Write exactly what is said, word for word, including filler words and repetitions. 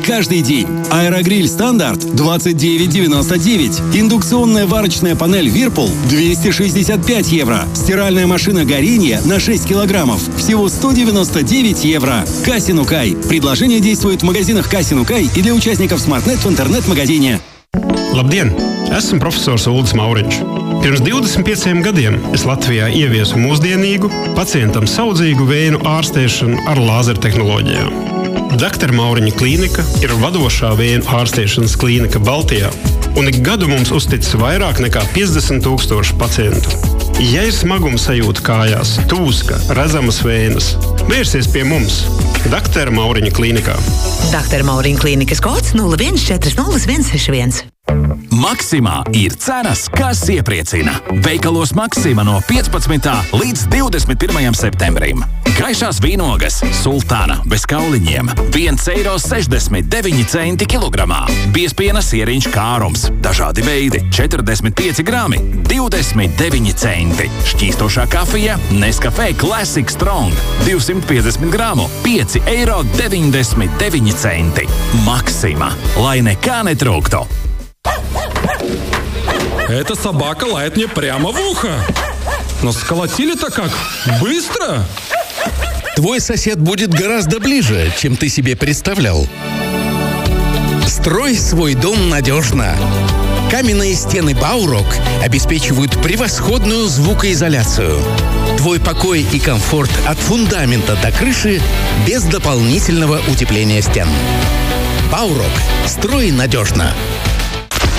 каждый день. Аэрогриль «Стандарт» двадцать девять девяносто девять. Индукционная варочная панель «Вирпул» двести шестьдесят пять евро. Стиральная машина «Горение» на шесть килограммов. Всего сто девяносто девять евро. Касину Кай. Предложение действует в магазинах Касину Кай и для участников SmartNet в интернет-магазине. Labdien! Esmu profesors Uldis Mauriņš. Pirms divdesmit pieciem gadiem es Latvijā ieviesu mūsdienīgu, pacientam saudzīgu vēju ārstēšanu ar lāzertehnoloģijām. Doktora Mauriņa klīnika ir vadošā vēju ārstēšanas klīnika Baltijā, un ik gadu mums uztic vairāk nekā piecdesmit tūkstoši pacientu. Ja ir smagums sajūta kājās, tūska, redzamas vējas, vērsies pie mums, Doktora Mauriņa klīnikā. Doktora Mauriņa klīnikas kods nulle viens četri nulle viens seši viens. Maksimā ir cenas, kas iepriecina. Veikalos Maksima no piecpadsmitā līdz divdesmit pirmajam septembrim. Gaišās vīnogas Sultāna bez kauliņiem viens eiro sešdesmit deviņi centi kilogramā. Biezpiena sieriņš kārums. Dažādi veidi četrdesmit pieci grami divdesmit deviņi centi. Šķīstošā kafija Nescafé Classic Strong divsimt piecdesmit gramu pieci eiro deviņdesmit deviņi centi. Maksima. Lai nekā netrūktu. Эта собака лает мне прямо в ухо. Но сколотили-то как? Быстро! Твой сосед будет гораздо ближе, чем ты себе представлял. Строй свой дом надежно. Каменные стены Баурок обеспечивают превосходную звукоизоляцию. Твой покой и комфорт от фундамента до крыши без дополнительного утепления стен. Баурок. Строй надежно.